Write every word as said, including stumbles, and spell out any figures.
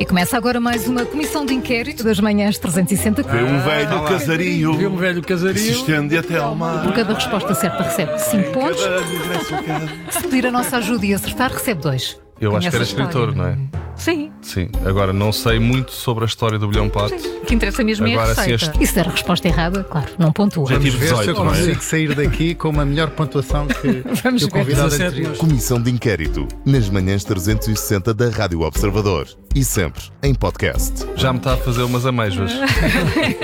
E começa agora mais uma comissão de inquérito das manhãs trezentos e sessenta. Vê um velho Ah, casario, Vê um velho casario. se estende até ao mar. Por cada resposta certa recebe cinco pontos. Cada regresso a casa. Se pedir a nossa ajuda e acertar, recebe dois. Eu acho que era Conhece a escritor, história? não é? Sim. Sim. Agora, não sei muito sobre a história do bilhão pato. O que interessa mesmo é a Agora, sim, receita. este- E se der a resposta errada, claro, não pontua. Já tive Ver se eu dezoito, não é? consigo sair daqui com uma melhor pontuação que, Vamos que o ver. convidado dezassete. anterior. Comissão de Inquérito, nas manhãs trezentos e sessenta da Rádio Observador. E sempre em podcast. Já me está a fazer umas amêijoas.